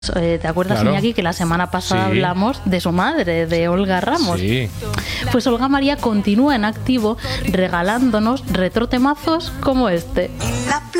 ¿Te acuerdas, Claro. Iñaki, que la semana pasada Sí. hablamos de su madre, de Olga Ramos? Sí. Pues Olga María continúa en activo regalándonos retrotemazos como este. La